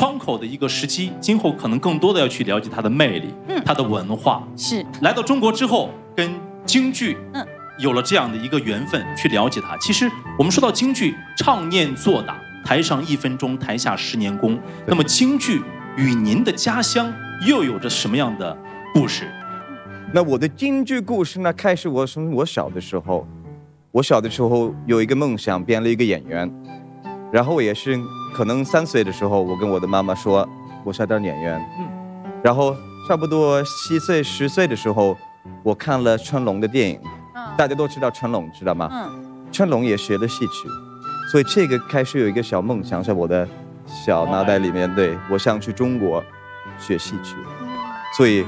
窗口的一个时机，今后可能更多的要去了解它的魅力，它的文化。 是来到中国之后，跟京剧有了这样的一个缘分，去了解它。其实我们说到京剧，唱念做打，台上1分钟，台下10年功。那么京剧与您的家乡又有着什么样的故事？ 那我的京剧故事呢，开始从我小的时候。我小的时候有一个梦想，变了一个演员。然后我也是可能3岁的时候，我跟我的妈妈说，我想当演员。然后差不多7岁、10岁的时候，我看了成龙的电影。大家都知道成龙，知道吗？成龙也学了戏曲，所以这个开始有一个小梦想在我的小脑袋里面。对，我想去中国学戏曲，所以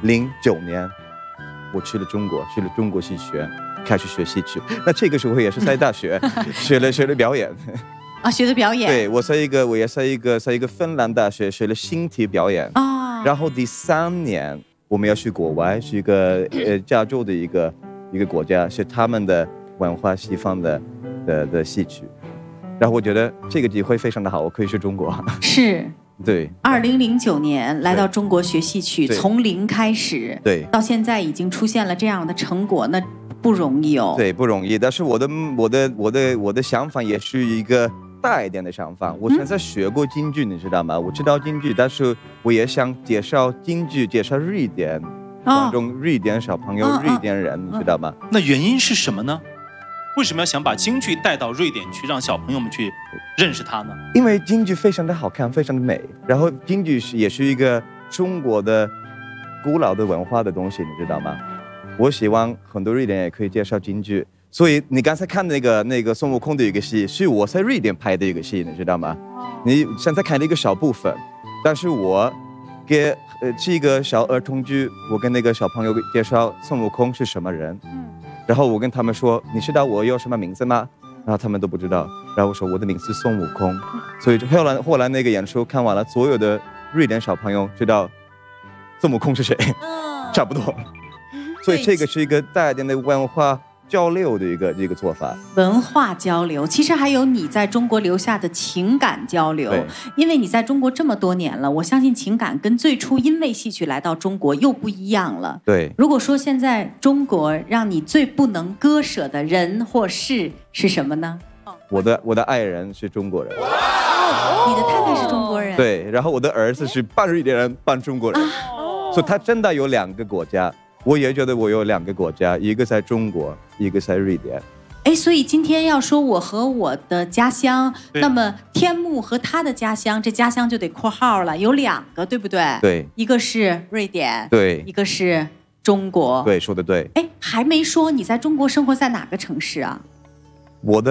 09年我去了中国戏学。开始学戏曲，那这个时候也是在大学学了表演啊，学的表演。 对，我也在一个芬兰大学学了新体表演啊。然后第3年我们要去国外，是一个加州的一个国家，是他们的文化西方的戏曲。然后我觉得这个机会非常的好，我可以去中国。 是。 对 ，2009年来到中国学戏曲，从零开始， 对， 到现在已经出现了这样的成果，那不容易哦。 对，不容易。但是我的想法也是一个大一点的想法。我现在学过京剧，你知道吗？我知道京剧，但是我也想介绍京剧，介绍瑞典观众、瑞典小朋友、瑞典人，你知道吗？ 那原因是什么呢？为什么要想把京剧带到瑞典去，让小朋友们去认识它呢？ 因为京剧非常的好看，非常的美。然后京剧也是一个中国的古老的文化的东西，你知道吗？我希望很多瑞典人也可以介绍京剧。所以你刚才看那个孙悟空的一个戏，是我在瑞典拍的一个戏，你知道吗？你现在看了一个小部分，但是我给这个小儿童剧，我跟那个小朋友介绍孙悟空是什么人。然后我跟他们说，你知道我有什么名字吗？然后他们都不知道。然后我说我的名字是孙悟空。所以后来那个演出看完了，所有的瑞典小朋友知道孙悟空是谁，差不多。所以这个是一个大一点的文化交流的一个做法。 文化交流，其实还有你在中国留下的情感交流。因为你在中国这么多年了，我相信情感跟最初因为戏曲来到中国又不一样了。 对。 如果说现在中国让你最不能割舍的人或事是什么呢？ 我的爱人是中国人。 你的太太是中国人。 对，然后我的儿子是半瑞典人半中国人。所以他真的有2个国家。我也觉得我有2个国家，一个在中国，一个在瑞典。 所以今天要说我和我的家乡，那么天幕和他的家乡，这家乡就得括号了，有2个，对不对？ 对， 一个是瑞典， 对， 一个是中国。 对，说的对。 还没说你在中国生活在哪个城市啊？ 我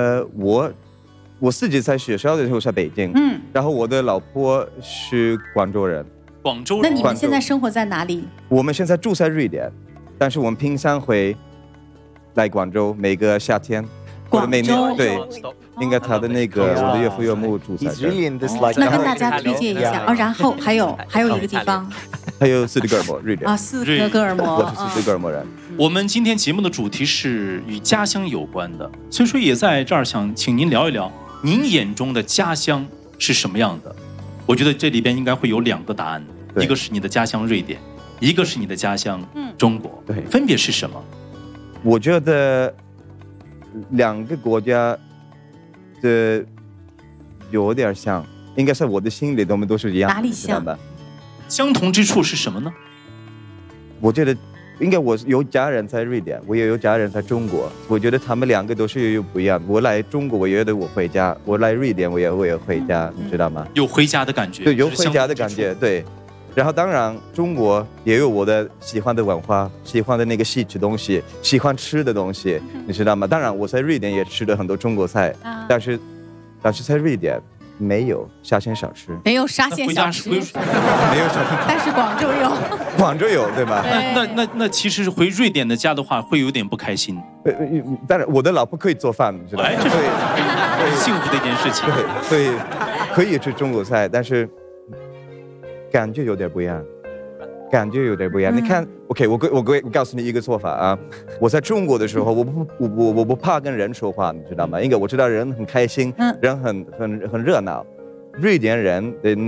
自己在学校的时候在北京，然后我的老婆是广州人。 广州人。 那你们现在生活在哪里？ 我们现在住在瑞典，但是我们平常会来广州，每个夏天。 广州。 对，应该他的那个我的岳父岳母住在这。 那跟大家推荐一下然后还有一个地方。 还有斯德哥尔摩，瑞典。 斯德哥尔摩。 我是斯德哥尔摩人。 我们今天节目的主题是与家乡有关的，所以说也在这儿想请您聊一聊，您眼中的家乡是什么样的？我觉得这里边应该会有2个答案，一个是你的家乡瑞典，一个是你的家乡中国， 对， 分别是什么？ 我觉得2个国家的有点像，应该在我的心里都是一样的。 哪里像？ 相同之处是什么呢？ 我觉得应该我有家人在瑞典，我也有家人在中国，我觉得他们2个都是有不一样。我来中国，我觉得我回家；我来瑞典，我也回家，你知道吗？ 有回家的感觉。 对，有回家的感觉。对。然后当然，中国也有我的喜欢的文化，喜欢的那个戏曲东西，喜欢吃的东西，你知道吗？当然，我在瑞典也吃了很多中国菜，但是在瑞典没有沙县小吃， 没有沙县小吃，没有沙县， 但是广州有， 广州有，对吧？ 那其实回瑞典的家的话，会有点不开心。 当然，我的老婆可以做饭，你知道吗？ 这是幸福的一件事情。 对，所以可以吃中国菜，但是感觉有点不一样。你看 ，OK， 我告诉你一个做法啊。我在中国的时候，我不怕跟人说话，你知道吗？因为我知道人很开心，人很热闹。瑞典人的